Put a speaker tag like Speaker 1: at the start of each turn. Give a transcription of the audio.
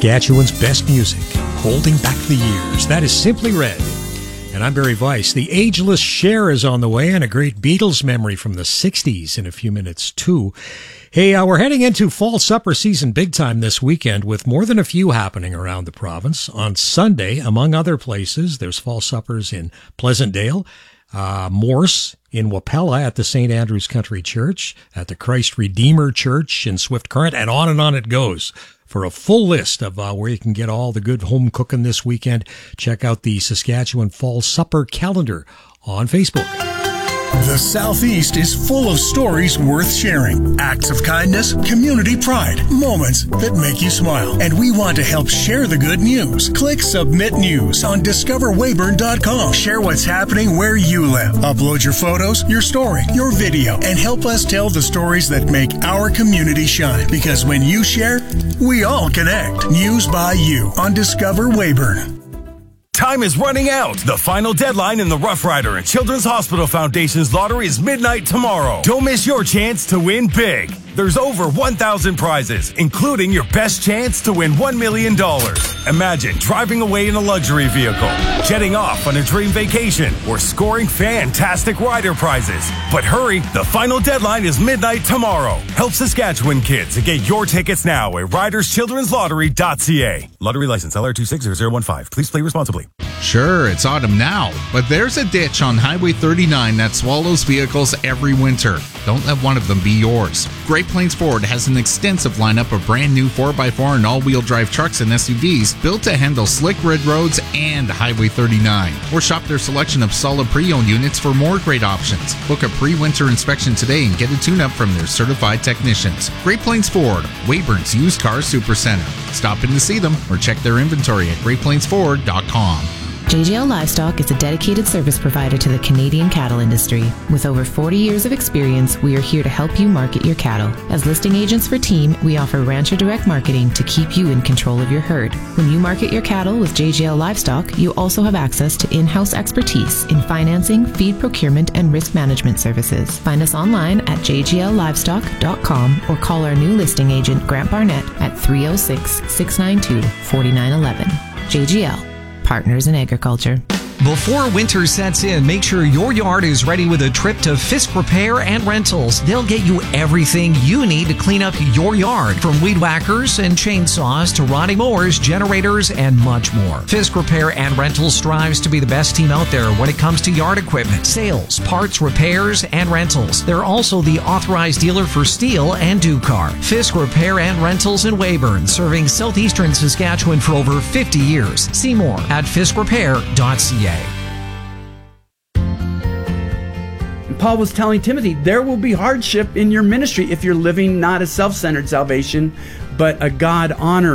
Speaker 1: Saskatchewan's best music, holding back the years. That is Simply Red. And I'm Barry Weiss. The Ageless Cher is on the way, and a great Beatles memory from the 60s in a few minutes, too. Hey, we're heading into fall supper season big time this weekend with more than a few happening around the province. On Sunday, among other places, there's fall suppers in Pleasantdale, Morse in Wapella at the St. Andrew's Country Church, at the Christ Redeemer Church in Swift Current, and on it goes. For a full list of where you can get all the good home cooking this weekend, check out the Saskatchewan Fall Supper calendar on Facebook.
Speaker 2: The Southeast is full of stories worth sharing. Acts of kindness, community pride, moments that make you smile. And we want to help share the good news. Click Submit News on discoverweyburn.com. Share what's happening where you live. Upload your photos, your story, your video, and help us tell the stories that make our community shine. Because when you share, we all connect. News by you on Discover Weyburn.
Speaker 3: Time is running out. The final deadline in the Rough Rider and Children's Hospital Foundation's lottery is midnight tomorrow. Don't miss your chance to win big. There's over 1,000 prizes, including your best chance to win $1 million. Imagine driving away in a luxury vehicle, jetting off on a dream vacation, or scoring fantastic rider prizes. But hurry, the final deadline is midnight tomorrow. Help Saskatchewan kids and get your tickets now at riderschildrenslottery.ca. Lottery license LR260015. Please play responsibly.
Speaker 4: Sure, it's autumn now, but there's a ditch on Highway 39 that swallows vehicles every winter. Don't let one of them be yours. Great Plains Ford has an extensive lineup of brand new 4x4 and all-wheel drive trucks and SUVs built to handle slick red roads and Highway 39. Or shop their selection of solid pre-owned units for more great options. Book a pre-winter inspection today and get a tune-up from their certified technicians. Great Plains Ford, Weyburn's used car supercenter. Stop in to see them or check their inventory at greatplainsford.com.
Speaker 5: JGL Livestock is a dedicated service provider to the Canadian cattle industry. With over 40 years of experience, we are here to help you market your cattle. As listing agents for Team, we offer Rancher Direct Marketing to keep you in control of your herd. When you market your cattle with JGL Livestock, you also have access to in-house expertise in financing, feed procurement, and risk management services. Find us online at jgllivestock.com or call our new listing agent, Grant Barnett, at 306-692-4911. JGL. Partners in Agriculture.
Speaker 6: Before winter sets in, make sure your yard is ready with a trip to Fisk Repair and Rentals. They'll get you everything you need to clean up your yard, from weed whackers and chainsaws to riding mowers, generators, and much more. Fisk Repair and Rentals strives to be the best team out there when it comes to yard equipment, sales, parts, repairs, and rentals. They're also the authorized dealer for Steel and Ducar. Fisk Repair and Rentals in Weyburn, serving southeastern Saskatchewan for over 50 years. See more at fiskrepair.ca.
Speaker 7: Paul was telling Timothy, there will be hardship in your ministry if you're living not a self-centered salvation, but a God-honoring